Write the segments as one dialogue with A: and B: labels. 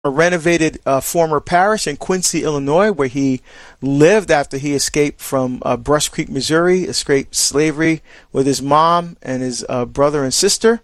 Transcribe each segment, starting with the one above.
A: a renovated former parish in Quincy, Illinois, where he lived after he escaped from Brush Creek, Missouri, escaped slavery with his mom and his brother and sister.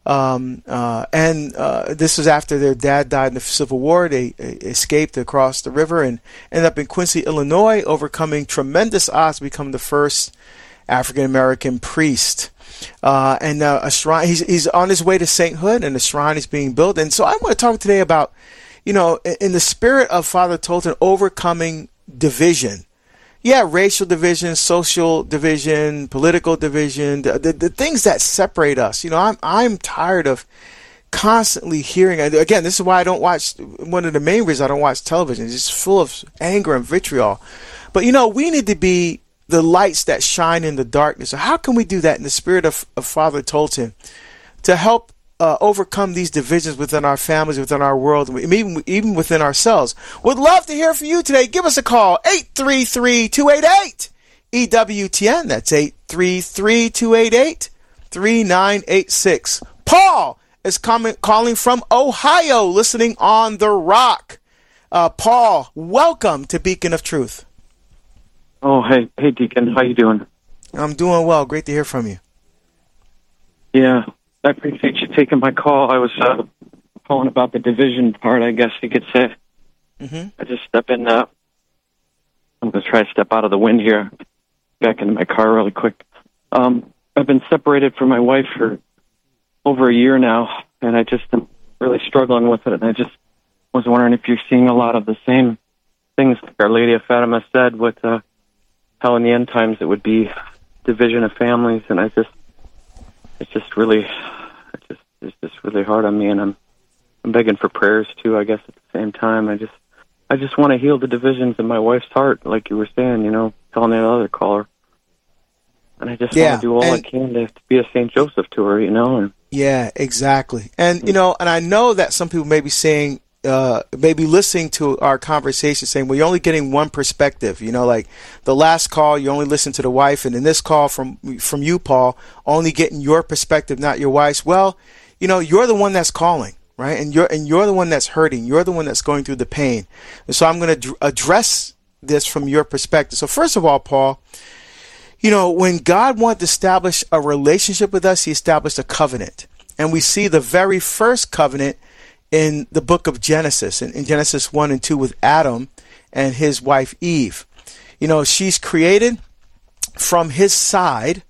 A: This was after their dad died in the Civil War. They escaped across the river and ended up in Quincy, Illinois, overcoming tremendous odds to become the first African-American priest. A shrine, he's on his way to sainthood, and a shrine is being built. And so I want to talk today about, in the spirit of Father Tolton, overcoming division. Yeah, racial division, social division, political division, the things that separate us. I'm tired of constantly hearing, again, this is why I don't watch, one of the main reasons I don't watch television. It's just full of anger and vitriol. But, we need to be the lights that shine in the darkness. So how can we do that in the spirit of Father Tolton to help overcome these divisions within our families, within our world, even within ourselves? Would love to hear from you today. Give us a call, 833-288-EWTN. That's 833-288-3986. Paul is calling from Ohio, listening on The Rock. Paul, welcome to Beacon of Truth.
B: Oh, hey, Deacon. How you doing?
A: I'm doing well. Great to hear from you.
B: Yeah, I appreciate you taking my call. I was calling about the division part, I guess you could say.
A: Mm-hmm.
B: I just step in. I'm going to try to step out of the wind here, back into my car really quick. I've been separated from my wife for over a year now, and I just am really struggling with it. And I just was wondering if you're seeing a lot of the same things like Our Lady of Fatima said with how in the end times it would be division of families, and it's just really hard on me, and I'm begging for prayers too, I guess, at the same time. I just want to heal the divisions in my wife's heart, like you were saying, telling that other caller. And I just want to do all I can to be a St. Joseph to her, And
A: yeah, exactly. And and I know that some people may be saying, maybe listening to our conversation saying, well, you're only getting one perspective, like the last call, you only listen to the wife, and in this call from you, Paul, only getting your perspective, not your wife's. Well, you're the one that's calling, right? And you're the one that's hurting. You're the one that's going through the pain. And so I'm going to address this from your perspective. So first of all, Paul, when God wanted to establish a relationship with us, he established a covenant. And we see the very first covenant in the book of Genesis, in Genesis 1 and 2 with Adam and his wife Eve. She's created from his side,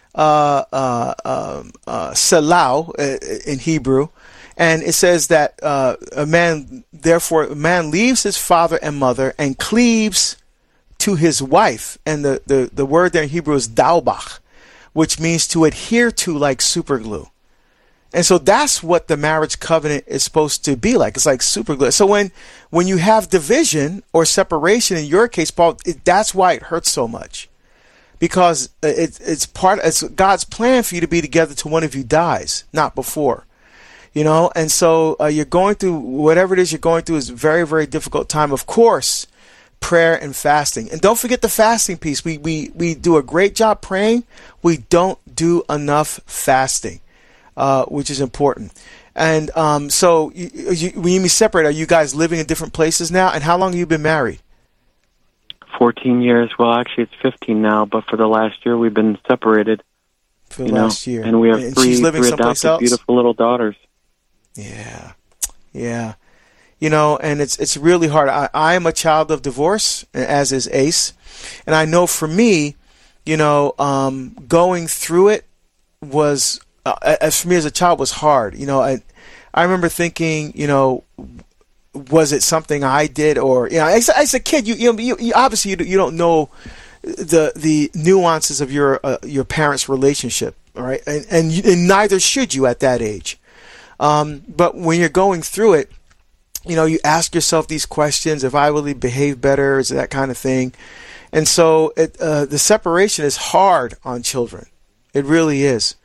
A: Salau in Hebrew, and it says that a man leaves his father and mother and cleaves to his wife. And the word there in Hebrew is daubach, which means to adhere to like super glue. And so that's what the marriage covenant is supposed to be like. It's like super glue. So when you have division or separation, in your case, Paul, that's why it hurts so much. Because it's God's plan for you to be together till one of you dies, not before. And so you're going through whatever it is you're going through is a very, very difficult time. Of course, prayer and fasting. And don't forget the fasting piece. We do a great job praying. We don't do enough fasting. Which is important. And so when you mean separate, are you guys living in different places now? And how long have you been married?
B: 14 years. Well, actually, it's 15 now, but for the last year, we've been separated.
A: For the last year.
B: And we have three adopted, beautiful little daughters.
A: Yeah. Yeah. And it's really hard. I am a child of divorce, as is Ace. And I know for me, going through it was... as for me as a child was hard. I remember thinking, was it something I did, or as a kid, you obviously you don't know the nuances of your parents' relationship, all right, and neither should you at that age. But when you're going through it, you ask yourself these questions: if I really behave better, is that kind of thing. And so the separation is hard on children. It really is.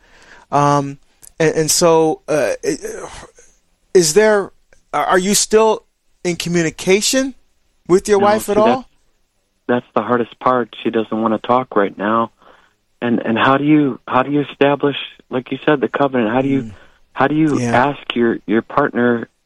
A: So are you still in communication with your wife at all?
B: That's the hardest part. She doesn't want to talk right now. And how do you establish, like you said, the covenant? How do you ask your partner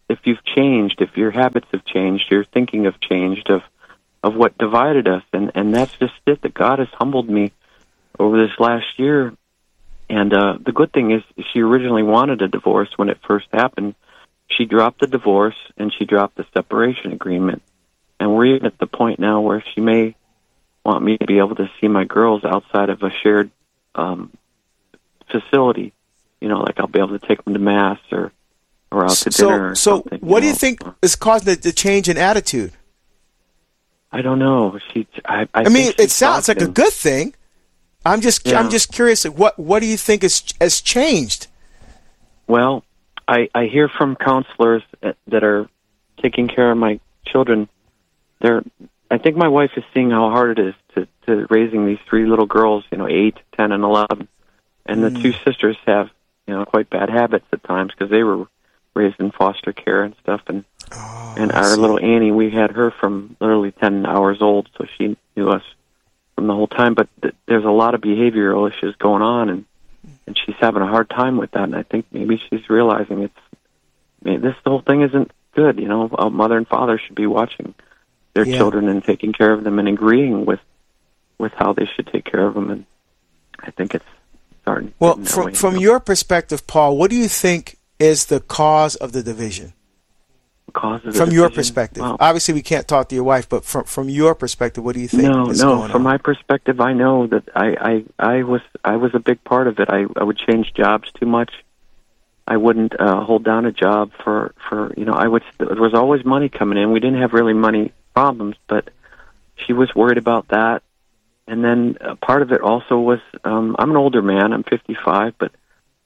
B: if you've changed, if your habits have changed, your thinking have changed of what divided us. And that's just it, that God has humbled me over this last year. And the good thing is she originally wanted a divorce when it first happened. She dropped the divorce and she dropped the separation agreement. And we're even at the point now where she may want me to be able to see my girls outside of a shared facility. You know, like I'll be able to take them to Mass or out to dinner or something.
A: So what do you think is causing the change in attitude?
B: I don't know. I
A: mean, it sounds like a good thing. I'm just curious. What do you think has changed?
B: Well, I hear from counselors that are taking care of my children. I think my wife is seeing how hard it is to raising these three little girls. 8, 10, and 11, and the two sisters have quite bad habits at times because they were raised in foster care and stuff. And our little Annie, we had her from literally 10 hours old, so she knew us from the whole time. But there's a lot of behavioral issues going on, and she's having a hard time with that. And I think maybe she's realizing this whole thing isn't good. A mother and father should be watching their children and taking care of them and agreeing with how they should take care of them. And I think it's starting.
A: Well, from your perspective, Paul, what do you think is the cause of the division? From your perspective, wow. Obviously we can't talk to your wife, but from your perspective, what do you think is going on?
B: From my perspective, I know that I was a big part of it. I would change jobs too much. I wouldn't hold down a job for there was always money coming in. We didn't have really money problems, but she was worried about that. And then part of it also was I'm an older man. I'm 55, but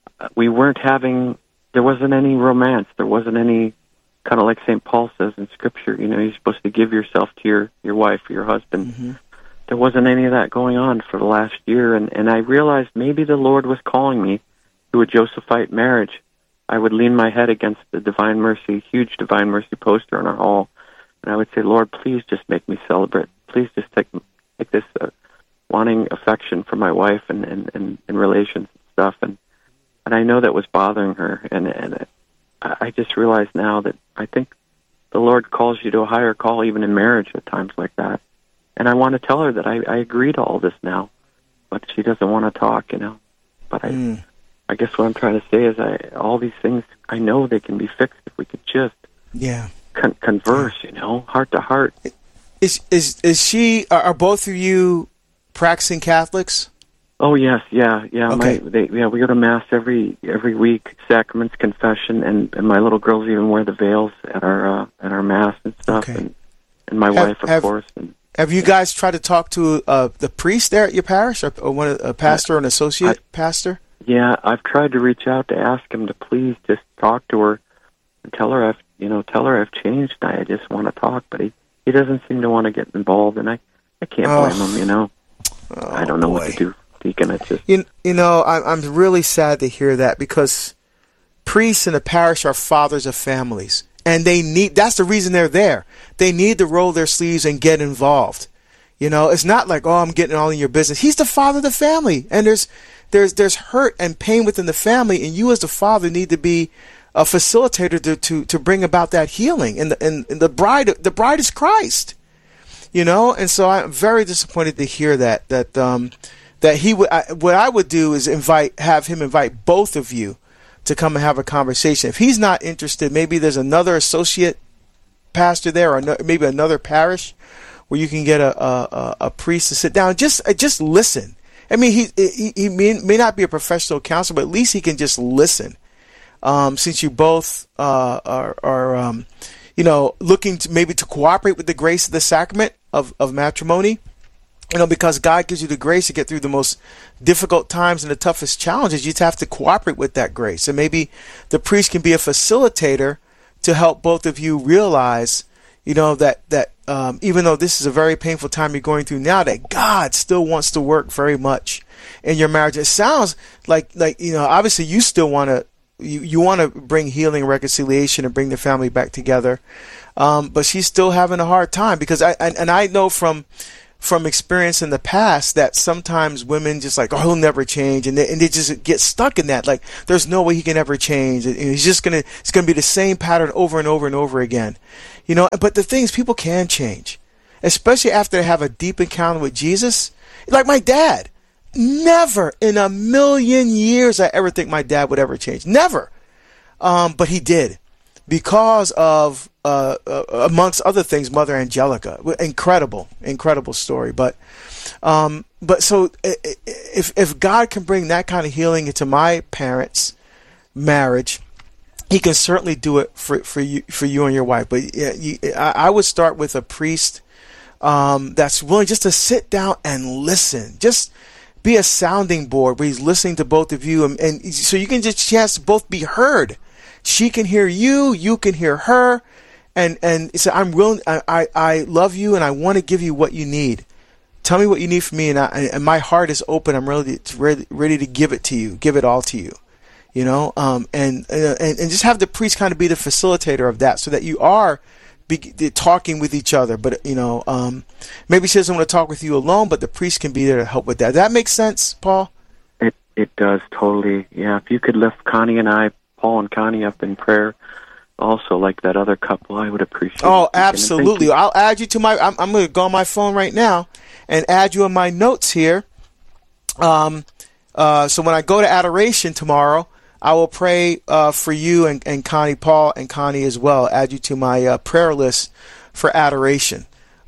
B: there wasn't any romance. There wasn't any, kind of like St. Paul says in Scripture, you're supposed to give yourself to your wife or your husband. Mm-hmm. There wasn't any of that going on for the last year, and I realized maybe the Lord was calling me to a Josephite marriage. I would lean my head against the Divine Mercy, huge Divine Mercy poster in our hall, and I would say, Lord, please just make me celebrate. Please just take this wanting affection for my wife and relations and stuff, and I know that was bothering her, and I just realized now that I think the Lord calls you to a higher call even in marriage at times like that. And I want to tell her that I agree to all this now, but she doesn't want to talk, But I guess what I'm trying to say is all these things, I know they can be fixed if we could just converse, heart to heart.
A: Is she, are both of you practicing Catholics?
B: Oh yes, yeah.
A: Okay.
B: We go to Mass every week, sacraments, confession, and my little girls even wear the veils at our Mass and stuff, and my wife, of course.
A: Have you guys tried to talk to the priest there at your parish, or a pastor or an associate pastor?
B: Yeah, I've tried to reach out to ask him to please just talk to her and tell her I've changed. I just want to talk, but he doesn't seem to want to get involved, and I can't blame him. I don't know what to do. Deacon, it's just
A: I'm really sad to hear that, because priests in the parish are fathers of families, and that's the reason they're there. They need to roll their sleeves and get involved. It's not like, I'm getting all in your business. He's the father of the family, and there's hurt and pain within the family, and you as the father need to be a facilitator to bring about that healing. And the bride is Christ. And so I'm very disappointed to hear that he would. What I would do is have him invite both of you to come and have a conversation. If he's not interested, maybe there's another associate pastor there, or maybe another parish where you can get a priest to sit down. Just listen. I mean, he may not be a professional counselor, but at least he can just listen. Since you both are looking to maybe to cooperate with the grace of the sacrament of matrimony. Because God gives you the grace to get through the most difficult times and the toughest challenges. You just have to cooperate with that grace. And maybe the priest can be a facilitator to help both of you realize, that even though this is a very painful time you're going through now, that God still wants to work very much in your marriage. It sounds like obviously you still want to, you want to bring healing, reconciliation, and bring the family back together. But she's still having a hard time, because I know from from experience in the past that sometimes women just like, oh, he'll never change, and they just get stuck in that. Like, there's no way he can ever change. And it's going to be the same pattern over and over and over again. You know, but the thing is, people can change, especially after they have a deep encounter with Jesus. Like my dad. Never in a million years I ever think my dad would ever change. Never. But he did, because of, amongst other things, Mother Angelica. Incredible story. But so if God can bring that kind of healing into my parents' marriage, He can certainly do it for you and your wife. But I would start with a priest that's willing just to sit down and listen. Just be a sounding board where he's listening to both of you, and so you can just chance to both be heard. She can hear you, you can hear her, and say, I'm willing, I love you, and I want to give you what you need. Tell me what you need from me, and my heart is open. I'm ready to give it to you, give it all to you. You know, and just have the priest kind of be the facilitator of that, so that you are talking with each other. But maybe she doesn't want to talk with you alone, but the priest can be there to help with that. Does that make sense, Paul?
B: It does, totally. Yeah, if you could lift Connie and I, Paul and Connie, up in prayer, also like that other couple, I would appreciate it.
A: Oh, absolutely. I'll add you to my. I'm going to go on my phone right now and add you in my notes here. So when I go to adoration tomorrow, I will pray for you and Connie, Paul and Connie as well. Add you to my prayer list for adoration.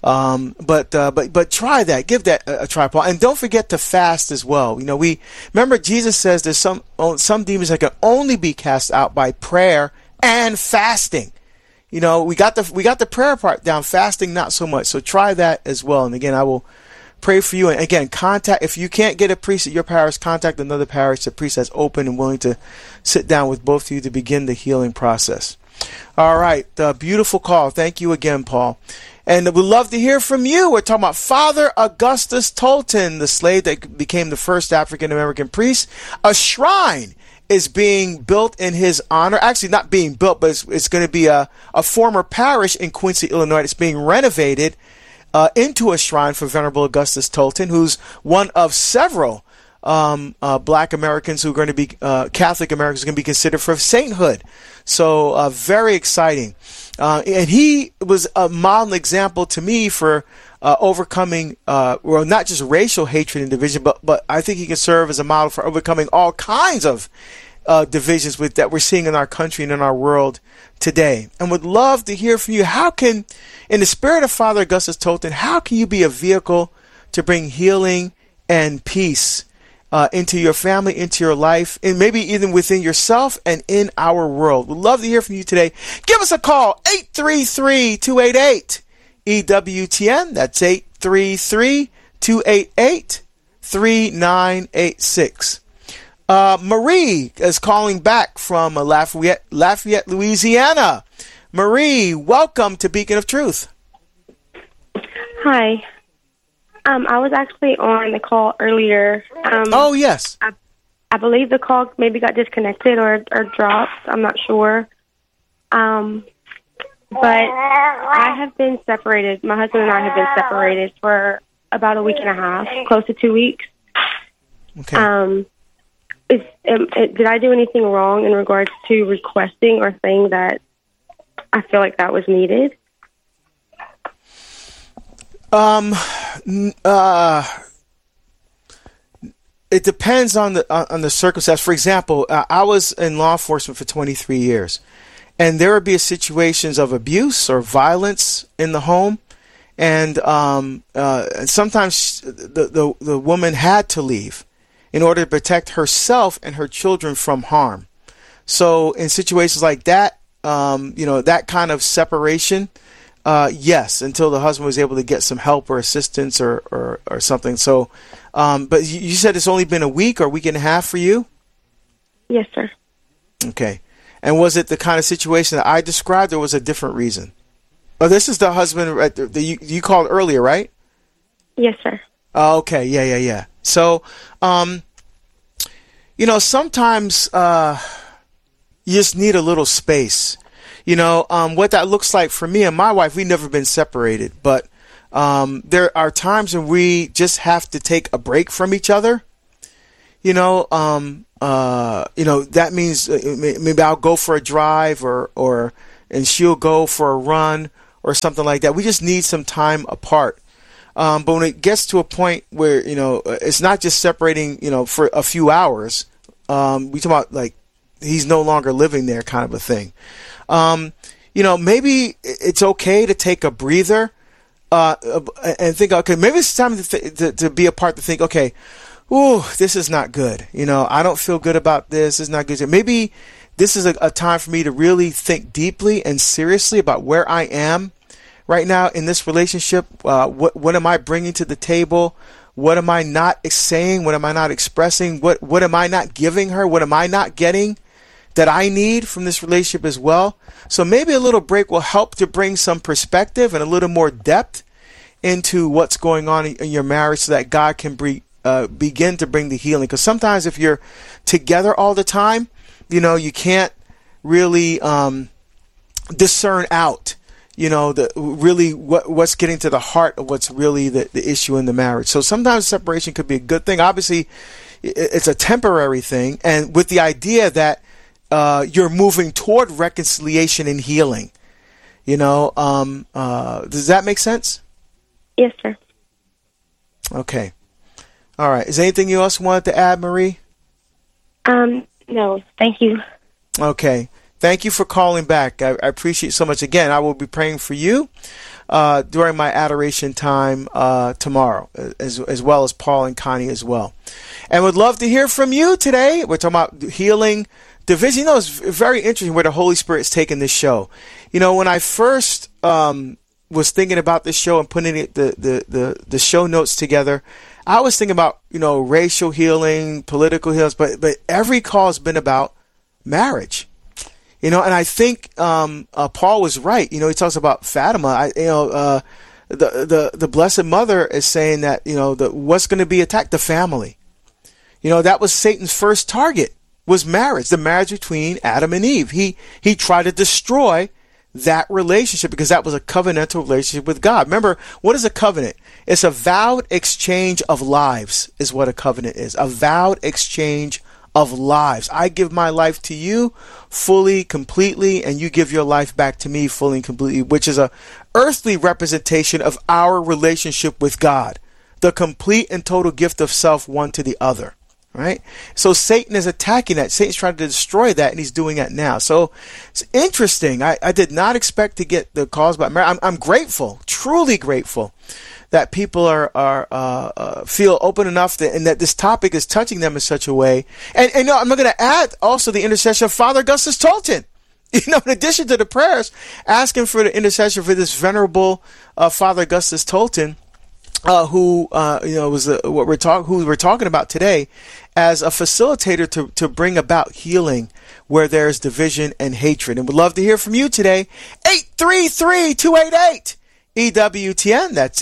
A: But try that. Give that a try, Paul. And don't forget to fast as well. You know, remember Jesus says there's some demons that can only be cast out by prayer and fasting. You know, we got the prayer part down, fasting not so much. So try that as well. And again, I will pray for you. And again, if you can't get a priest at your parish, contact another parish, a priest that's open and willing to sit down with both of you to begin the healing process. All right. Beautiful call. Thank you again, Paul. And we'd love to hear from you. We're talking about Father Augustus Tolton, the slave that became the first African-American priest. A shrine is being built in his honor. Actually, not being built, but it's going to be a former parish in Quincy, Illinois. It's being renovated into a shrine for Venerable Augustus Tolton, who's one of several Black Americans who are going to be Catholic Americans, going to be considered for sainthood. So very exciting. And he was a model example to me for overcoming, well, not just racial hatred and division, but I think he can serve as a model for overcoming all kinds of divisions that we're seeing in our country and in our world today. And would love to hear from you. How can, in the spirit of Father Augustus Tolton, how can you be a vehicle to bring healing and peace into your family, into your life, and maybe even within yourself and in our world? We'd love to hear from you today. Give us a call, 833-288-EWTN. That's 833-288-3986. Marie is calling back from Lafayette, Louisiana. Marie, welcome to Beacon of Truth.
C: Hi. I was actually on the call earlier.
A: Oh, yes.
C: I believe the call maybe got disconnected or dropped. I'm not sure. But I have been separated. My husband and I have been separated for about a week and a half, close to 2 weeks.
A: Okay.
C: Did I do anything wrong in regards to requesting or saying that I feel like that was needed?
A: It depends on the circumstance. For example, I was in law enforcement for 23 years, and there would be situations of abuse or violence in the home, and sometimes the woman had to leave in order to protect herself and her children from harm. So in situations like that, that kind of separation, yes, until the husband was able to get some help or assistance or something. So, but you said it's only been a week or week and a half for you?
C: Yes, sir.
A: Okay. And was it the kind of situation that I described, or was it a different reason? Oh, this is the husband that you called earlier, right?
C: Yes, sir.
A: Oh, okay. Yeah. So, sometimes you just need a little space. What that looks like for me and my wife, we've never been separated, but There are times when we just have to take a break from each other. That means maybe I'll go for a drive and she'll go for a run or something like that. We just need some time apart. But when it gets to a point where, it's not just separating, for a few hours, we talk about like he's no longer living there kind of a thing. Maybe it's okay to take a breather and think, okay, maybe it's time to be apart, to think, okay, ooh, this is not good. I don't feel good about this. It's not good. Maybe this is a time for me to really think deeply and seriously about where I am right now in this relationship. What am I bringing to the table? What am I not saying? What am I not expressing? What am I not giving her? What am I not getting that I need from this relationship as well? So maybe a little break will help to bring some perspective and a little more depth into what's going on in your marriage, so that God can begin to bring the healing. Because sometimes if you're together all the time, you can't really discern out, what's getting to the heart of what's really the issue in the marriage. So sometimes separation could be a good thing. Obviously, it's a temporary thing, and with the idea that you're moving toward reconciliation and healing. Does that make sense?
C: Yes, sir.
A: Okay. All right. Is there anything you else wanted to add, Marie?
C: No, thank you.
A: Okay. Thank you for calling back. I appreciate it so much. Again, I will be praying for you during my adoration time tomorrow, as well as Paul and Connie as well. And would love to hear from you today. We're talking about healing division. It's very interesting where the Holy Spirit's taken this show. When I first was thinking about this show and putting the show notes together, I was thinking about, racial healing, political healings, but every call has been about marriage. And I think Paul was right. He talks about Fatima. The Blessed Mother is saying that, what's going to be attacked? The family. That was Satan's first target, was marriage, the marriage between Adam and Eve. He tried to destroy that relationship because that was a covenantal relationship with God. Remember, what is a covenant? It's a vowed exchange of lives is what a covenant is. A vowed exchange of lives. I give my life to you fully, completely, and you give your life back to me fully and completely, which is a earthly representation of our relationship with God. The complete and total gift of self, one to the other. Right? So Satan is attacking that. Satan's trying to destroy that, and he's doing that now. So it's interesting. I did not expect to get the calls about marriage. I'm grateful, truly grateful, that people are feel open enough and that this topic is touching them in such a way. And I'm going to add also the intercession of Father Augustus Tolton. In addition to the prayers, asking for the intercession for this venerable Father Augustus Tolton, who was who we're talking about today, as a facilitator to bring about healing where there's division and hatred. And we'd love to hear from you today. 833-288 EWTN. That's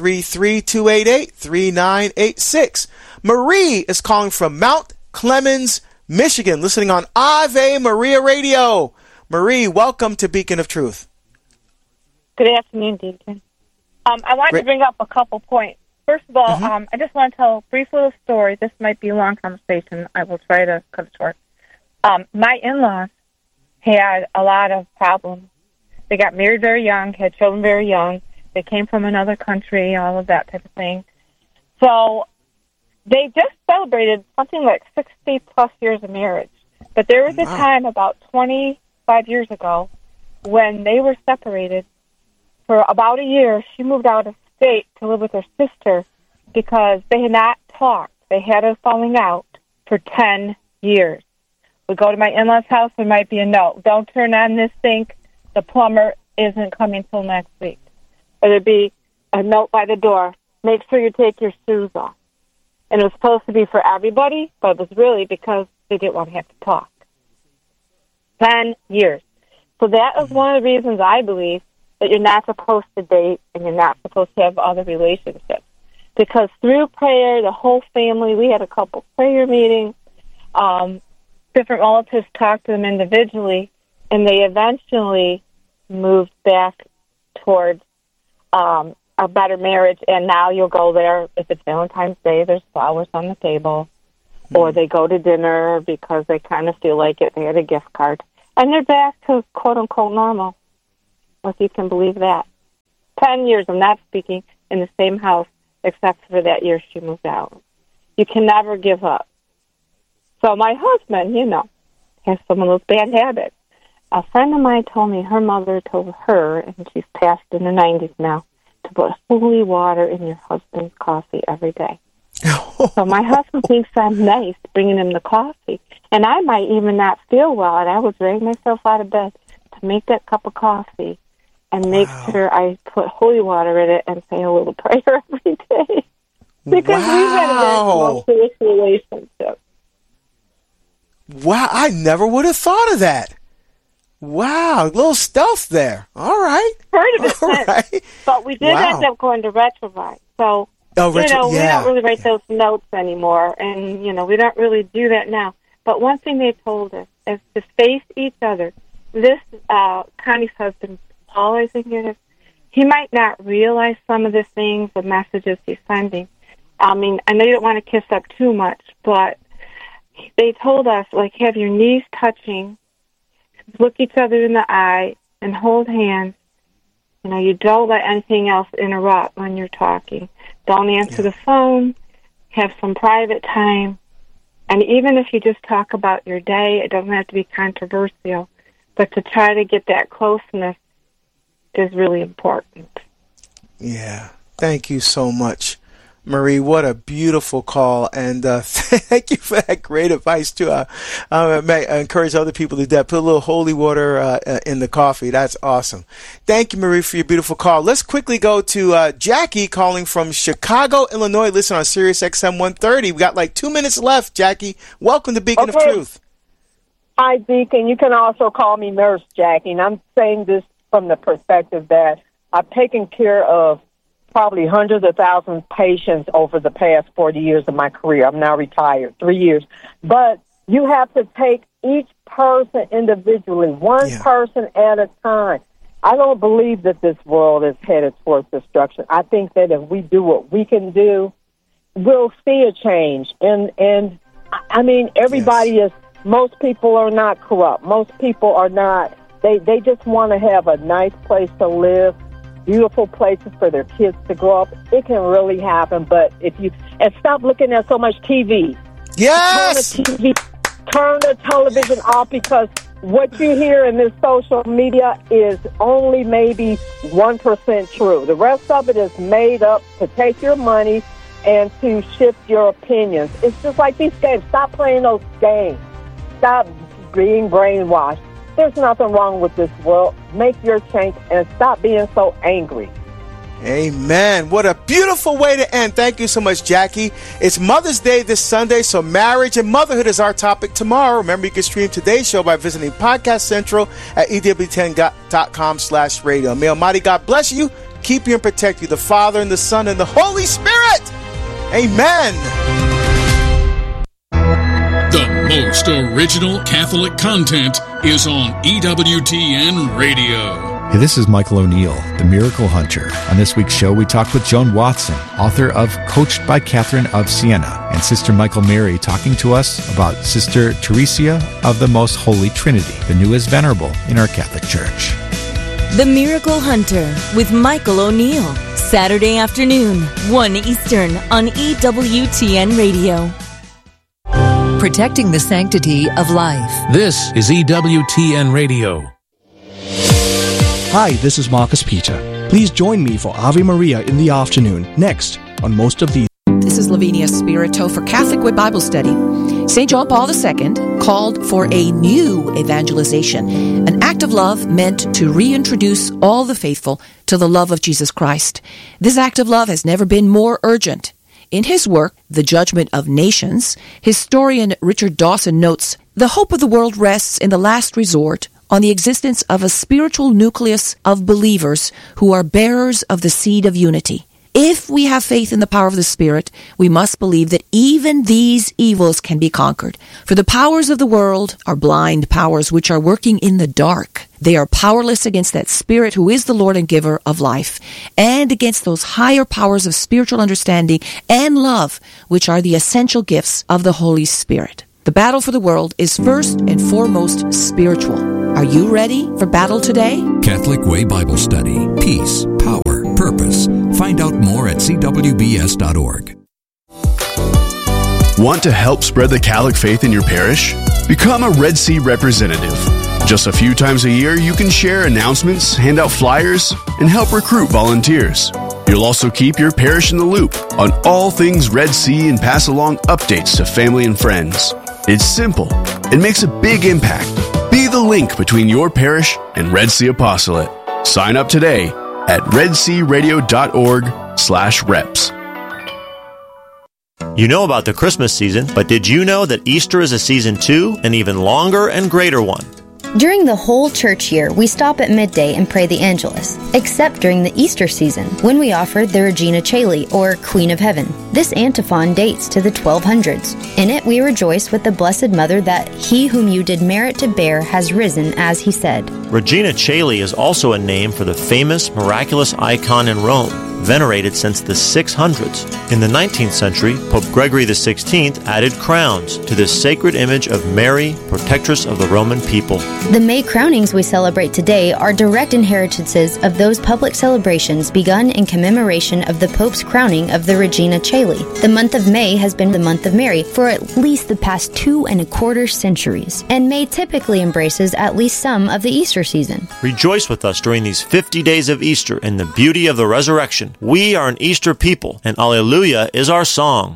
A: 833-288-3986. Marie is calling from Mount Clemens, Michigan, listening on Ave Maria Radio. Marie, welcome to Beacon of Truth.
D: Good afternoon, Deacon. I wanted to bring up a couple points. First of all, I just want to tell a brief little story. This might be a long conversation. I will try to cut it short. My in-laws had a lot of problems. They got married very young, had children very young. They came from another country, all of that type of thing. So they just celebrated something like 60-plus years of marriage. But there was a time about 25 years ago when they were separated. For about a year, she moved out of state to live with her sister because they had not talked. They had a falling out for 10 years. We go to my in-laws' house, there might be a note. Don't turn on this sink. The plumber isn't coming till next week. Or there'd be a note by the door. Make sure you take your shoes off. And it was supposed to be for everybody, but it was really because they didn't want to have to talk. 10 years. So that is one of the reasons I believe that you're not supposed to date and you're not supposed to have other relationships. Because through prayer, the whole family, we had a couple prayer meetings, different relatives talked to them individually, and they eventually moved back towards a better marriage, and now you'll go there. If it's Valentine's Day, there's flowers on the table, or they go to dinner because they kind of feel like it. They had a gift card, and they're back to quote-unquote normal, if you can believe that. 10 years, I'm not speaking, in the same house, except for that year she moved out. You can never give up. So my husband, has some of those bad habits. A friend of mine told me her mother told her, and she's passed in the 90s now, to put holy water in your husband's coffee every day. So my husband thinks I'm nice bringing him the coffee. And I might even not feel well, and I would drag myself out of bed to make that cup of coffee and make sure I put holy water in it and say a little prayer every day. Because we've had a very close relationship.
A: Wow, I never would have thought of that. Wow, a little stealth there. All right.
D: Heard of it since. Right. But we did end up going to Retrovite. So, we don't really write those notes anymore. And, we don't really do that now. But one thing they told us is to face each other. This, Connie's husband, Paul, I think it is, he might not realize some of the things, the messages he's sending. I mean, I know you don't want to kiss up too much, but they told us, have your knees touching, look each other in the eye, and hold hands. You don't let anything else interrupt when you're talking. Don't answer the phone. Have some private time. And even if you just talk about your day, it doesn't have to be controversial. But to try to get that closeness is really important. Yeah.
A: Thank you so much, Marie. What a beautiful call, and thank you for that great advice too. I encourage other people to do that. Put a little holy water in the coffee. That's awesome. Thank you, Marie, for your beautiful call. Let's quickly go to Jackie calling from Chicago, Illinois. Listen on Sirius XM 130. We got 2 minutes left. Jackie, welcome to Beacon of Truth.
E: Hi, Deacon. You can also call me Nurse Jackie, and I'm saying this from the perspective that I've taken care of probably hundreds of thousands of patients over the past 40 years of my career. I'm now retired, 3 years. But you have to take each person individually, one person at a time. I don't believe that this world is headed towards destruction. I think that if we do what we can do, we'll see a change. And I mean, everybody is, most people are not corrupt. Most people are not, they just want to have a nice place to live, beautiful places for their kids to grow up. It can really happen, but and stop looking at so much TV.
A: Yes!
E: Turn the television off, because what you hear in this social media is only maybe 1% true. The rest of it is made up to take your money and to shift your opinions. It's just like these games. Stop playing those games. Stop being brainwashed. There's nothing wrong with this world. Make your change and stop being so angry.
A: Amen. What a beautiful way to end. Thank you so much, Jackie. It's Mother's Day this Sunday, so marriage and motherhood is our topic tomorrow. Remember, you can stream today's show by visiting Podcast Central at EWTN.com/radio. May Almighty God bless you, keep you and protect you, the Father and the Son and the Holy Spirit. Amen.
F: The most original Catholic content is on EWTN Radio.
G: Hey, this is Michael O'Neill, the Miracle Hunter. On this week's show, we talked with Joan Watson, author of Coached by Catherine of Siena, and Sister Michael Mary talking to us about Sister Teresa of the Most Holy Trinity, the newest venerable in our Catholic Church.
H: The Miracle Hunter with Michael O'Neill, Saturday afternoon, 1 Eastern on EWTN Radio.
I: Protecting the sanctity of life.
J: This is EWTN Radio.
K: Hi, this is Marcus Peter. Please join me for Ave Maria in the afternoon, next on most of these.
I: This is Lavinia Spirito for Catholic Way Bible Study. St. John Paul II called for a new evangelization, an act of love meant to reintroduce all the faithful to the love of Jesus Christ. This act of love has never been more urgent. In his work, The Judgment of Nations, historian Richard Dawson notes, the hope of the world rests in the last resort on the existence of a spiritual nucleus of believers who are bearers of the seed of unity. If we have faith in the power of the Spirit, we must believe that even these evils can be conquered. For the powers of the world are blind powers which are working in the dark. They are powerless against that Spirit who is the Lord and giver of life, and against those higher powers of spiritual understanding and love, which are the essential gifts of the Holy Spirit. The battle for the world is first and foremost spiritual. Are you ready for battle today?
L: Catholic Way Bible Study. Peace, power, purpose. Find out more at cwbs.org.
M: Want to help spread the Catholic faith in your parish? Become a Red Sea representative. Just a few times a year, you can share announcements, hand out flyers, and help recruit volunteers. You'll also keep your parish in the loop on all things Red Sea and pass along updates to family and friends. It's simple. It makes a big impact. Be the link between your parish and Red Sea Apostolate. Sign up today at redsearadio.org/reps.
N: You know about the Christmas season, but did you know that Easter is a season too, an even longer and greater one?
O: During the whole church year, we stop at midday and pray the Angelus, except during the Easter season, when we offer the Regina Caeli, or Queen of Heaven. This antiphon dates to the 1200s. In it, we rejoice with the Blessed Mother that He whom you did merit to bear has risen, as He said.
N: Regina Caeli is also a name for the famous miraculous icon in Rome, venerated since the 600s. In the 19th century, Pope Gregory XVI added crowns to this sacred image of Mary, protectress of the Roman people.
O: The May crownings we celebrate today are direct inheritances of those public celebrations begun in commemoration of the Pope's crowning of the Regina Caeli. The month of May has been the month of Mary for at least the past 2¼ centuries, and May typically embraces at least some of the Easter season.
N: Rejoice with us during these 50 days of Easter in the beauty of the resurrection. We are an Easter people, and Alleluia is our song.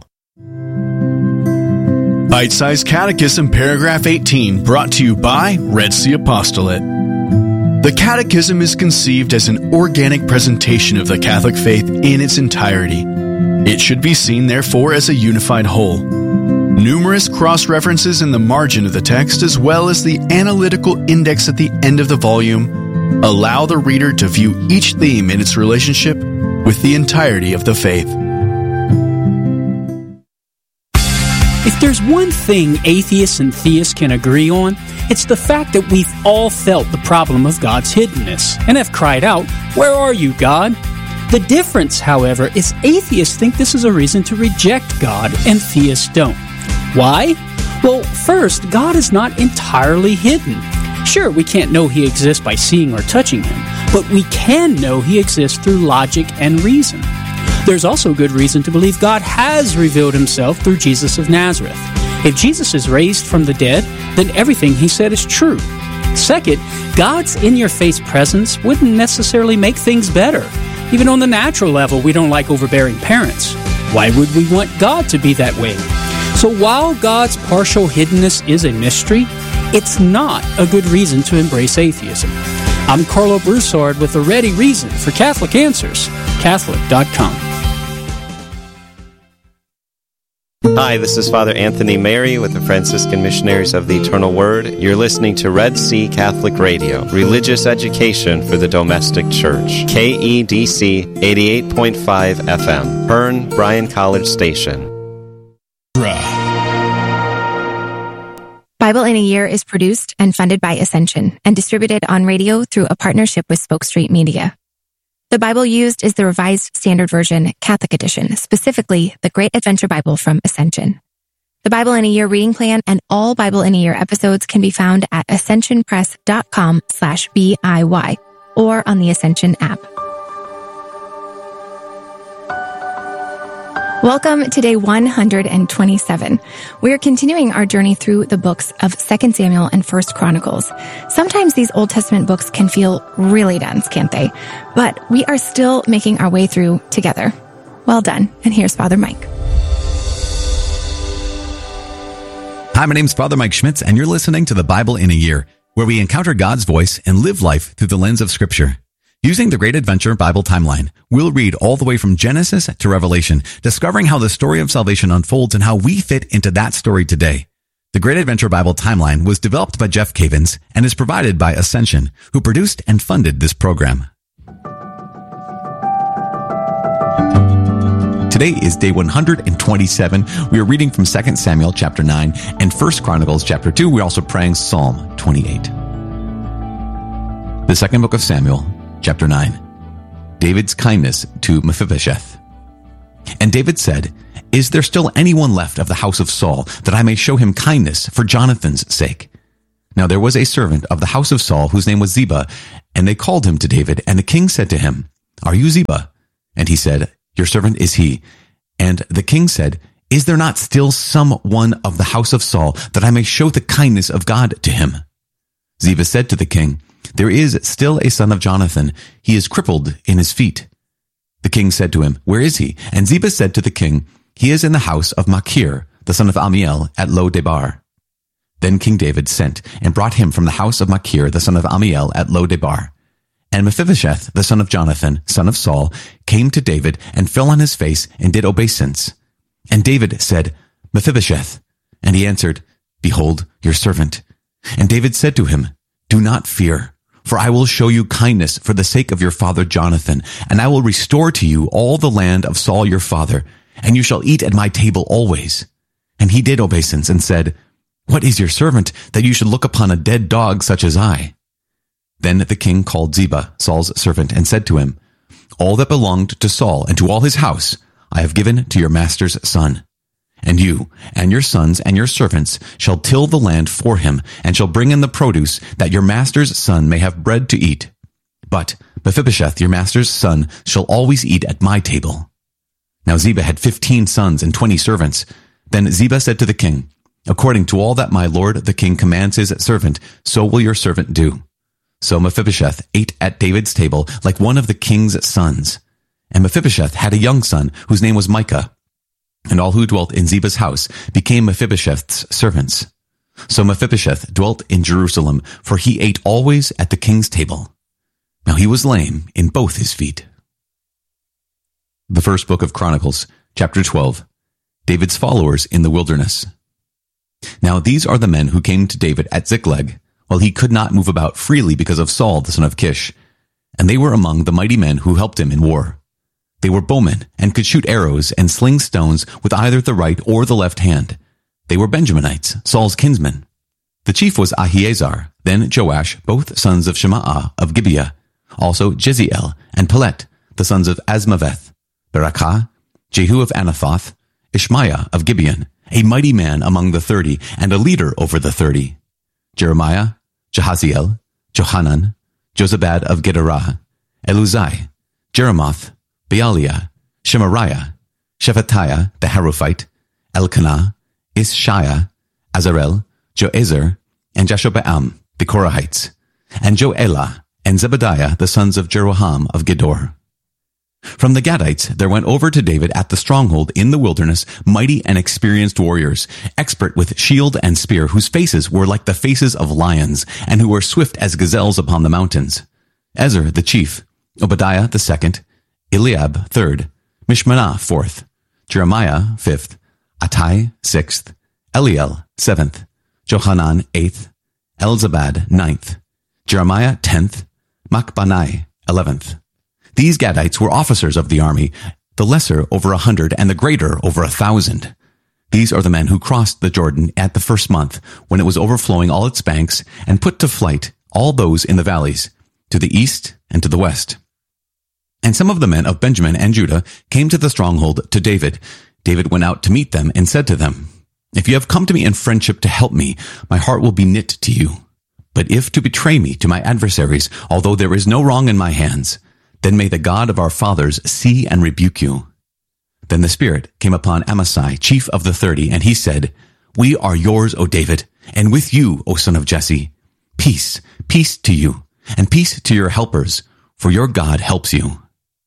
M: Bite-sized Catechism, paragraph 18, brought to you by Red Sea Apostolate. The Catechism is conceived as an organic presentation of the Catholic faith in its entirety. It should be seen, therefore, as a unified whole. Numerous cross-references in the margin of the text, as well as the analytical index at the end of the volume, allow the reader to view each theme in its relationship with the entirety of the faith.
P: If there's one thing atheists and theists can agree on, it's the fact that we've all felt the problem of God's hiddenness and have cried out, "Where are you, God?" The difference, however, is atheists think this is a reason to reject God and theists don't. Why? Well, first, God is not entirely hidden. Sure, we can't know He exists by seeing or touching Him, but we can know He exists through logic and reason. There's also good reason to believe God has revealed Himself through Jesus of Nazareth. If Jesus is raised from the dead, then everything He said is true. Second, God's in-your-face presence wouldn't necessarily make things better. Even on the natural level, we don't like overbearing parents. Why would we want God to be that way? So while God's partial hiddenness is a mystery, it's not a good reason to embrace atheism. I'm Carlo Broussard with a ready reason for Catholic Answers, Catholic.com.
Q: Hi, this is Father Anthony Mary with the Franciscan Missionaries of the Eternal Word. You're listening to Red Sea Catholic Radio, religious education for the domestic church. KEDC 88.5 FM, Hearn, Bryan College Station.
R: Bible in a Year is produced and funded by Ascension and distributed on radio through a partnership with Spoke Street Media. The Bible used is the Revised Standard Version Catholic Edition, specifically the Great Adventure Bible from Ascension. The Bible in a Year reading plan and all Bible in a Year episodes can be found at ascensionpress.com/BIY or on the Ascension app. Welcome to day 127. We're continuing our journey through the books of 2 Samuel and 1 Chronicles. Sometimes these Old Testament books can feel really dense, can't they? But we are still making our way through together. Well done. And here's Father Mike.
G: Hi, my name's Father Mike Schmitz, and you're listening to the Bible in a Year, where we encounter God's voice and live life through the lens of Scripture. Using the Great Adventure Bible Timeline, we'll read all the way from Genesis to Revelation, discovering how the story of salvation unfolds and how we fit into that story today. The Great Adventure Bible Timeline was developed by Jeff Cavins and is provided by Ascension, who produced and funded this program. Today is day 127. We are reading from 2 Samuel chapter 9 and 1 Chronicles chapter 2. We're also praying Psalm 28.
S: The second book of Samuel, chapter 9. David's kindness to Mephibosheth. And David said, "Is there still anyone left of the house of Saul, that I may show him kindness for Jonathan's sake?" Now there was a servant of the house of Saul whose name was Ziba, and they called him to David, and the king said to him, "Are you Ziba?" And he said, "Your servant is he." And the king said, "Is there not still some one of the house of Saul, that I may show the kindness of God to him?" Ziba said to the king, "There is still a son of Jonathan. He is crippled in his feet." The king said to him, "Where is he?" And Ziba said to the king, "He is in the house of Machir, the son of Amiel, at Lo-debar." Then King David sent and brought him from the house of Machir, the son of Amiel, at Lo-debar. And Mephibosheth, the son of Jonathan, son of Saul, came to David and fell on his face and did obeisance. And David said, "Mephibosheth." And he answered, "Behold, your servant." And David said to him, "Do not fear, for I will show you kindness for the sake of your father Jonathan, and I will restore to you all the land of Saul your father, and you shall eat at my table always." And he did obeisance and said, "What is your servant, that you should look upon a dead dog such as I?" Then the king called Ziba, Saul's servant, and said to him, "All that belonged to Saul and to all his house I have given to your master's son. And you and your sons and your servants shall till the land for him, and shall bring in the produce, that your master's son may have bread to eat. But Mephibosheth, your master's son, shall always eat at my table." Now Ziba had 15 sons and 20 servants. Then Ziba said to the king, "According to all that my lord the king commands his servant, so will your servant do." So Mephibosheth ate at David's table like one of the king's sons. And Mephibosheth had a young son, whose name was Micah. And all who dwelt in Ziba's house became Mephibosheth's servants. So Mephibosheth dwelt in Jerusalem, for he ate always at the king's table. Now he was lame in both his feet. The first book of Chronicles, chapter 12. David's followers in the wilderness. Now these are the men who came to David at Ziklag, while he could not move about freely because of Saul the son of Kish. And they were among the mighty men who helped him in war. They were bowmen, and could shoot arrows and sling stones with either the right or the left hand. They were Benjaminites, Saul's kinsmen. The chief was Ahiezer, then Joash, both sons of Shema'ah of Gibeah, also Jeziel and Pelet, the sons of Asmaveth, Berakah, Jehu of Anathoth, Ishmaiah of Gibeon, a mighty man among the 30, and a leader over the 30. Jeremiah, Jahaziel, Johanan, Jozabad of Gedorah, Eluzai, Jeremoth, Bealiah, Shemariah, Shephatiah the Haruphite, Elkanah, Ishiah, Azarel, Joezer, and Jashobeam, the Korahites, and Joelah, and Zebadiah, the sons of Jeroham of Gedor. From the Gadites there went over to David at the stronghold in the wilderness mighty and experienced warriors, expert with shield and spear, whose faces were like the faces of lions, and who were swift as gazelles upon the mountains. Ezer the chief, Obadiah the second, Eliab third, Mishmanah fourth, Jeremiah fifth, Attai sixth, Eliel seventh, Johanan eighth, Elzabad ninth, Jeremiah 10th, Machbanai 11th. These Gadites were officers of the army, the lesser over 100 and the greater over 1,000. These are the men who crossed the Jordan at the first month, when it was overflowing all its banks, and put to flight all those in the valleys, to the east and to the west. And some of the men of Benjamin and Judah came to the stronghold to David. David went out to meet them and said to them, "If you have come to me in friendship to help me, my heart will be knit to you. But if to betray me to my adversaries, although there is no wrong in my hands, then may the God of our fathers see and rebuke you." Then the Spirit came upon Amasai, chief of the 30, and he said, "We are yours, O David, and with you, O son of Jesse. Peace, peace to you, and peace to your helpers, for your God helps you."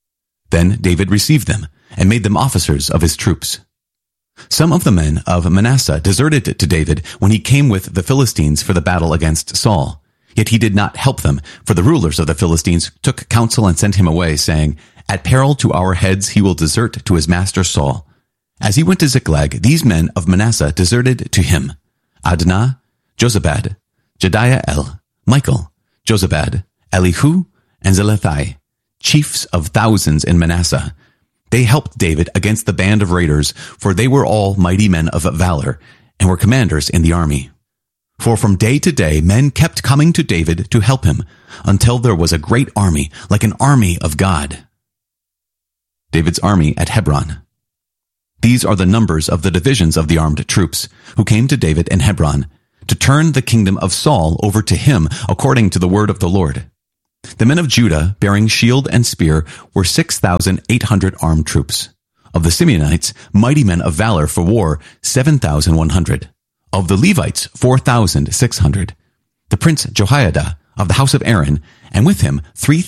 S: Then David received them, and made them officers of his troops. Some of the men of Manasseh deserted to David when he came with the Philistines for the battle against Saul. Yet he did not help them, for the rulers of the Philistines took counsel and sent him away, saying, "At peril to our heads he will desert to his master Saul." As he went to Ziklag, these men of Manasseh deserted to him: Adnah, Jozabad, Jediael, Michael, Jozabad, Elihu, and Zelethai, chiefs of thousands in Manasseh. They helped David against the band of raiders, for they were all mighty men of valor, and were commanders in the army. For from day to day men kept coming to David to help him, until there was a great army, like an army of God. David's army at Hebron. These are the numbers of the divisions of the armed troops, who came to David in Hebron, to turn the kingdom of Saul over to him, according to the word of the Lord. The men of Judah, bearing shield and spear, were 6,800 armed troops. Of the Simeonites, mighty men of valor for war, 7,100. Of the Levites, 4,600. The prince Jehoiada, of the house of Aaron, and with him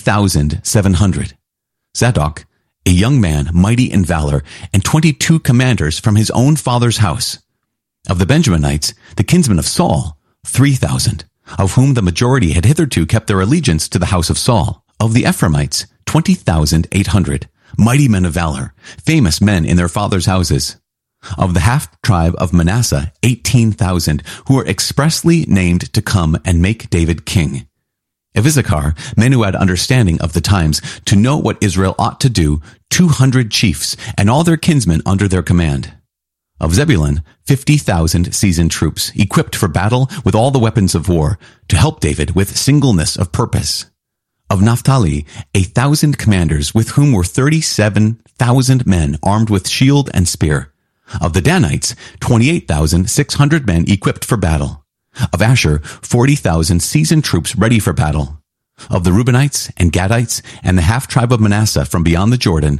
S: 3,700. Zadok, a young man mighty in valor, and 22 commanders from his own father's house. Of the Benjaminites, the kinsmen of Saul, 3,000, of whom the majority had hitherto kept their allegiance to the house of Saul. Of the Ephraimites, 20,800, mighty men of valor, famous men in their fathers' houses. Of the half-tribe of Manasseh, 18,000, who were expressly named to come and make David king. Of Issachar, men who had understanding of the times, to know what Israel ought to do, 200 chiefs, and all their kinsmen under their command. Of Zebulun, 50,000 seasoned troops, equipped for battle with all the weapons of war, to help David with singleness of purpose. Of Naphtali, 1,000 commanders, with whom were 37,000 men armed with shield and spear. Of the Danites, 28,600 men equipped for battle. Of Asher, 40,000 seasoned troops ready for battle. Of the Reubenites and Gadites and the half-tribe of Manasseh from beyond the Jordan,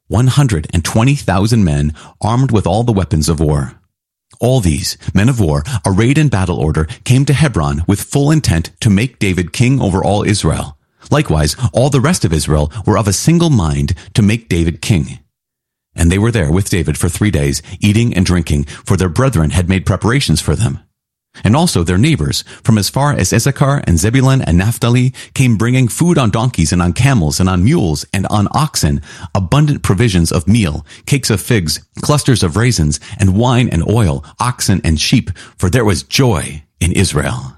S: 120,000 men armed with all the weapons of war. All these, men of war, arrayed in battle order, came to Hebron with full intent to make David king over all Israel. Likewise, all the rest of Israel were of a single mind to make David king. And they were there with David for 3 days, eating and drinking, for their brethren had made preparations for them. And also their neighbors, from as far as Issachar and Zebulun and Naphtali, came bringing food on donkeys and on camels and on mules and on oxen, abundant provisions of meal, cakes of figs, clusters of raisins, and wine and oil, oxen and sheep, for there was joy in Israel.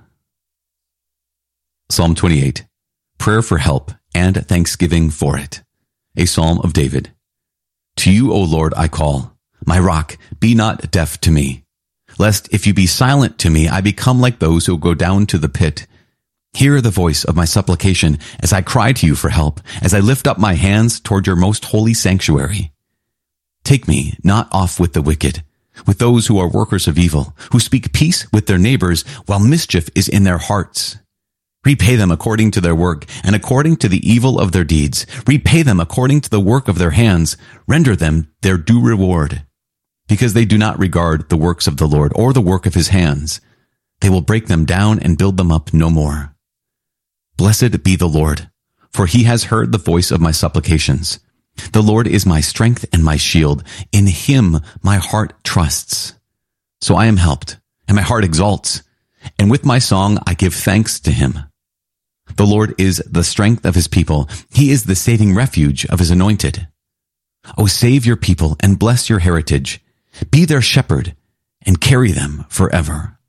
S: Psalm 28. Prayer for help and thanksgiving for it. A psalm of David. To you, O Lord, I call. My rock, be not deaf to me. Lest if you be silent to me, I become like those who go down to the pit. Hear the voice of my supplication as I cry to you for help, as I lift up my hands toward your most holy sanctuary. Take me not off with the wicked, with those who are workers of evil, who speak peace with their neighbors while mischief is in their hearts. Repay them according to their work and according to the evil of their deeds. Repay them according to the work of their hands. Render them their due reward. Because they do not regard the works of the Lord or the work of his hands. They will break them down and build them up no more. Blessed be the Lord, for he has heard the voice of my supplications. The Lord is my strength and my shield. In him my heart trusts. So I am helped, and my heart exalts. And with my song I give thanks to him. The Lord is the strength of his people. He is the saving refuge of his anointed. O save your people and bless your heritage. Be their shepherd and carry them forever.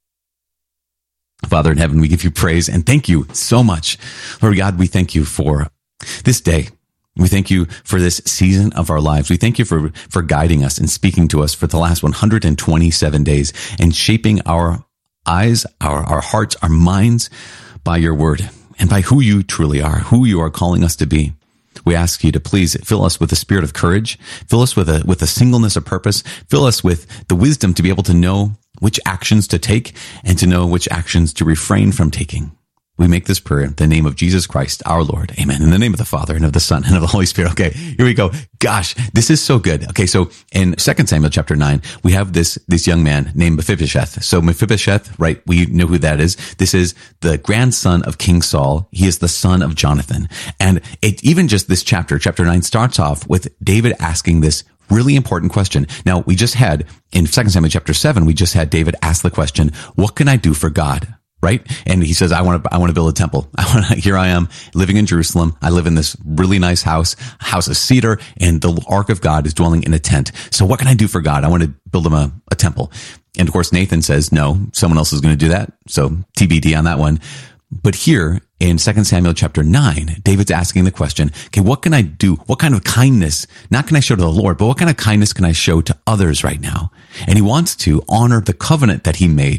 S: Father in heaven, we give you praise and thank you so much. Lord God, we thank you for this day. We thank you for this season of our lives. We thank you for guiding us and speaking to us for the last 127 days and shaping our eyes, our hearts, our minds by your word and by who you truly are, who you are calling us to be. We ask you to please fill us with the spirit of courage, fill us with a singleness of purpose, fill us with the wisdom to be able to know which actions to take and to know which actions to refrain from taking. We make this prayer in the name of Jesus Christ, our Lord. Amen. In the name of the Father and of the Son and of the Holy Spirit. Okay, here we go. Gosh, this is so good. Okay, so in 2 Samuel chapter 9, we have this young man named Mephibosheth. So Mephibosheth, right, we know who that is. This is the grandson of King Saul. He is the son of Jonathan. And even just this chapter 9, starts off with David asking this really important question. Now, we just had, in 2 Samuel chapter 7, we just had David ask the question, what can I do for God? Right? And he says, I want to build a temple. Here I am living in Jerusalem. I live in this really nice house of cedar, and the ark of God is dwelling in a tent. So what can I do for God? I want to build him a temple. And of course, Nathan says, no, someone else is going to do that. So TBD on that one. But here in 2 Samuel chapter 9, David's asking the question, okay, what can I do? What kind of kindness, not can I show to the Lord, but what kind of kindness can I show to others right now? And he wants to honor the covenant that he made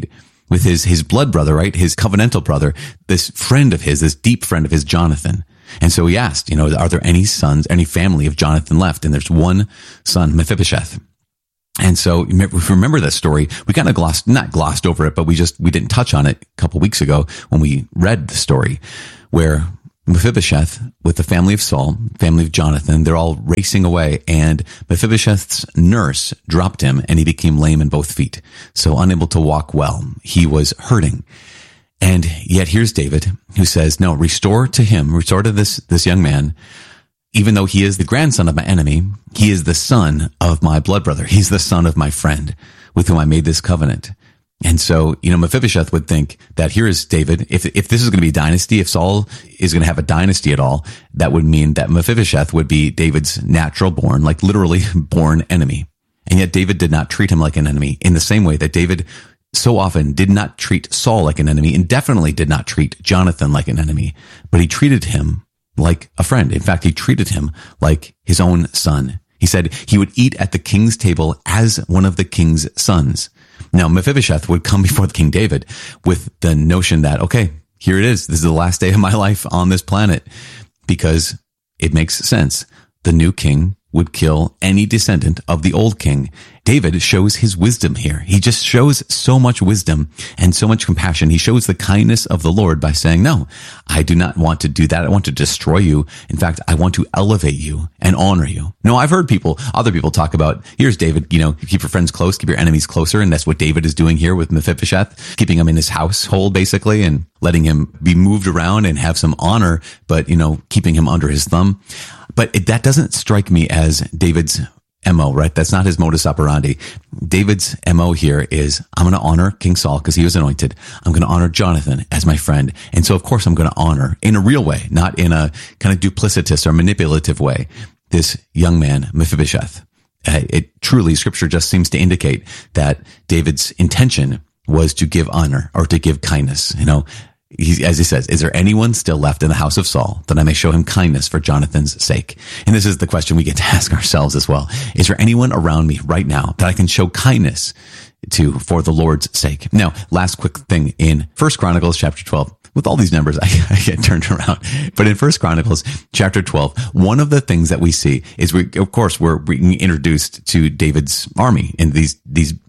S: with his blood brother, right? His covenantal brother, this friend of his, this deep friend of his, Jonathan. And so he asked, are there any sons, any family of Jonathan left? And there's one son, Mephibosheth. And so if you remember that story, we kind of not glossed over it, but we didn't touch on it a couple weeks ago when we read the story where Mephibosheth with the family of Saul, family of Jonathan, they're all racing away, and Mephibosheth's nurse dropped him and he became lame in both feet. So unable to walk well. He was hurting. And yet here's David who says, no, restore to this young man. Even though he is the grandson of my enemy, he is the son of my blood brother. He's the son of my friend with whom I made this covenant. And so, Mephibosheth would think that here is David. If this is going to be a dynasty, if Saul is going to have a dynasty at all, that would mean that Mephibosheth would be David's natural born, like literally born enemy. And yet David did not treat him like an enemy in the same way that David so often did not treat Saul like an enemy and definitely did not treat Jonathan like an enemy, but he treated him like a friend. In fact, he treated him like his own son. He said he would eat at the king's table as one of the king's sons. Now, Mephibosheth would come before King David with the notion that, okay, here it is. This is the last day of my life on this planet, because it makes sense. The new king would kill any descendant of the old king. David shows his wisdom here. He just shows so much wisdom and so much compassion. He shows the kindness of the Lord by saying, no, I do not want to do that. I want to destroy you. In fact, I want to elevate you and honor you. No, I've heard other people talk about, here's David, keep your friends close, keep your enemies closer. And that's what David is doing here with Mephibosheth, keeping him in his household basically and letting him be moved around and have some honor, but, keeping him under his thumb. But that doesn't strike me as David's MO, right? That's not his modus operandi. David's MO here is, I'm going to honor King Saul because he was anointed. I'm going to honor Jonathan as my friend. And so, of course, I'm going to honor in a real way, not in a kind of duplicitous or manipulative way, this young man, Mephibosheth. It truly, scripture just seems to indicate that David's intention was to give honor or to give kindness. As he says, is there anyone still left in the house of Saul that I may show him kindness for Jonathan's sake? And this is the question we get to ask ourselves as well. Is there anyone around me right now that I can show kindness to for the Lord's sake? Now, last quick thing in 1 Chronicles chapter 12. With all these numbers, I get turned around. But in 1 Chronicles chapter 12, one of the things that we see is we're being introduced to David's army and these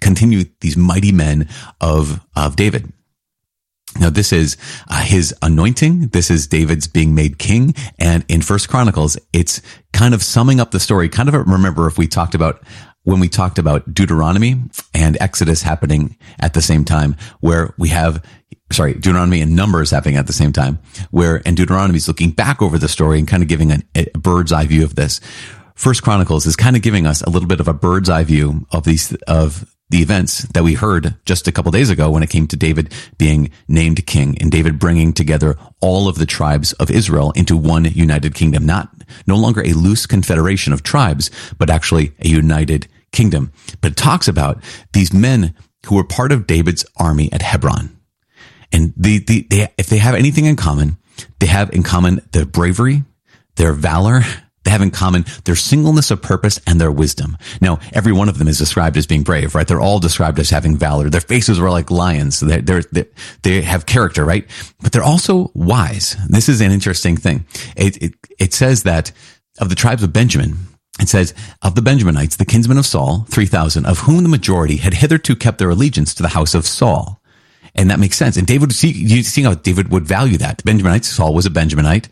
S: mighty men of David. Now, this is his anointing. This is David's being made king. And in 1 Chronicles, it's kind of summing up the story. Kind of remember when we talked about Deuteronomy and Exodus happening at the same time, where we have, Deuteronomy and Numbers happening at the same time, and Deuteronomy is looking back over the story and kind of giving a bird's eye view of this. 1 Chronicles is kind of giving us a little bit of a bird's eye view of the events that we heard just a couple days ago when it came to David being named king and David bringing together all of the tribes of Israel into one united kingdom, no longer a loose confederation of tribes, but actually a united kingdom. But it talks about these men who were part of David's army at Hebron. And if they have anything in common, they have in common their bravery, their valor. They have in common their singleness of purpose and their wisdom. Now, every one of them is described as being brave, right? They're all described as having valor. Their faces were like lions. So they have character, right? But they're also wise. This is an interesting thing. It says that of the tribes of Benjamin, it says, of the Benjaminites, the kinsmen of Saul, 3,000, of whom the majority had hitherto kept their allegiance to the house of Saul. And that makes sense. And you see how David would value that. The Benjaminites, Saul was a Benjaminite.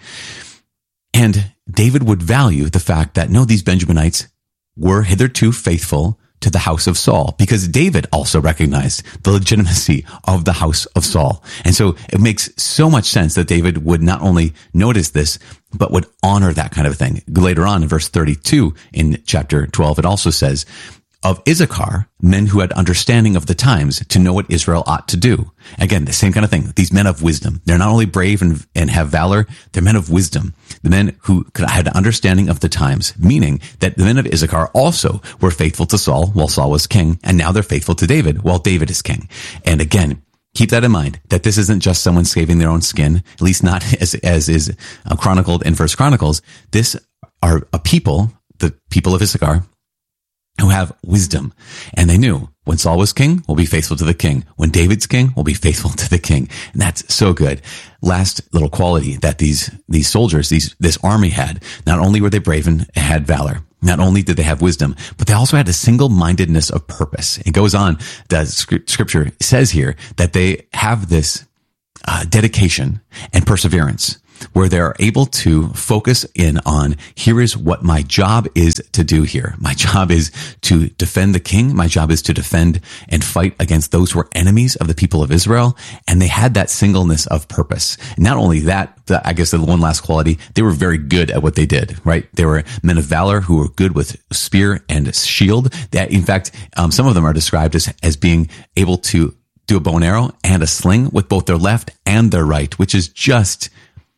S: And David would value the fact that, no, these Benjaminites were hitherto faithful to the house of Saul, because David also recognized the legitimacy of the house of Saul. And so it makes so much sense that David would not only notice this, but would honor that kind of thing. Later on in verse 32 in chapter 12, it also says, of Issachar, men who had understanding of the times to know what Israel ought to do. Again, the same kind of thing. These men of wisdom. They're not only brave and have valor, they're men of wisdom. The men who had understanding of the times, meaning that the men of Issachar also were faithful to Saul while Saul was king, and now they're faithful to David while David is king. And again, keep that in mind, that this isn't just someone saving their own skin, at least not as is chronicled in 1 Chronicles. This are a people, the people of Issachar, who have wisdom. And they knew when Saul was king, we'll be faithful to the king. When David's king, we'll be faithful to the king. And that's so good. Last little quality that these soldiers, this army had, not only were they brave and had valor, not only did they have wisdom, but they also had a single-mindedness of purpose. It goes on, the scripture says here that they have this dedication and perseverance, where they're able to focus in on, here is what my job is to do here. My job is to defend the king. My job is to defend and fight against those who are enemies of the people of Israel. And they had that singleness of purpose. Not only that, I guess the one last quality, they were very good at what they did, right? They were men of valor who were good with spear and shield. That, in fact, some of them are described as being able to do a bow and arrow and a sling with both their left and their right, which is just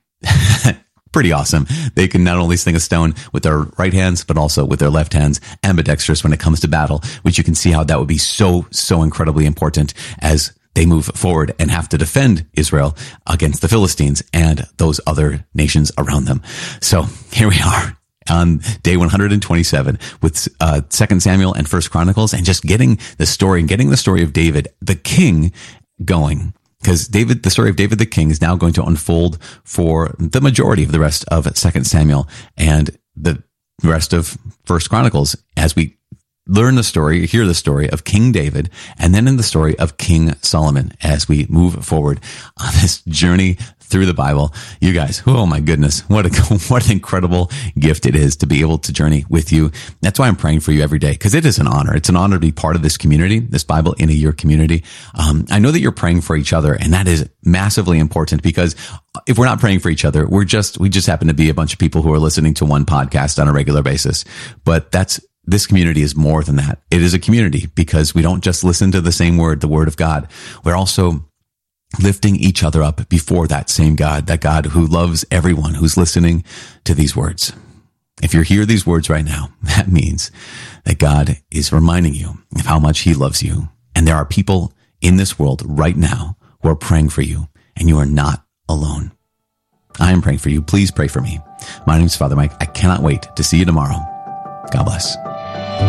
S: pretty awesome. They can not only sling a stone with their right hands, but also with their left hands, ambidextrous when it comes to battle, which you can see how that would be so incredibly important as they move forward and have to defend Israel against the Philistines and those other nations around them. So here we are on day 127 with 2 Samuel and 1 Chronicles, and just getting the story of David, the king, going. Because the story of David the king is now going to unfold for the majority of the rest of 2 Samuel and the rest of 1 Chronicles as we hear the story of King David, and then in the story of King Solomon as we move forward on this journey through the Bible. You guys, oh my goodness, what an incredible gift it is to be able to journey with you. That's why I'm praying for you every day, because it is an honor. It's an honor to be part of this community, this Bible in a Year community. I know that you're praying for each other, and that is massively important, because if we're not praying for each other, we just happen to be a bunch of people who are listening to one podcast on a regular basis. But this community is more than that. It is a community because we don't just listen to the same word, the word of God. We're also lifting each other up before that same God, that God who loves everyone who's listening to these words. If you hear these words right now, that means that God is reminding you of how much he loves you. And there are people in this world right now who are praying for you, and you are not alone. I am praying for you. Please pray for me. My name is Father Mike. I cannot wait to see you tomorrow. God bless.